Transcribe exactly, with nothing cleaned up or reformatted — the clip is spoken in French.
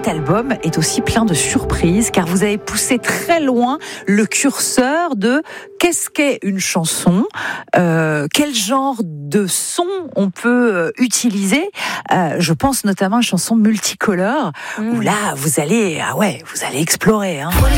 album est aussi plein de surprises, car vous avez poussé très loin le curseur de qu'est-ce qu'est une chanson, euh, quel genre de son on peut euh, utiliser. Euh, je pense notamment à une chanson multicolore, mmh. où là, vous allez, ah ouais, vous allez explorer. Hein.